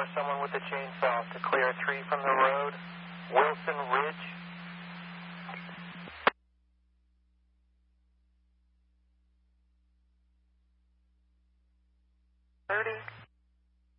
someone with a chainsaw to clear a tree from the road. Wilson Ridge. 30.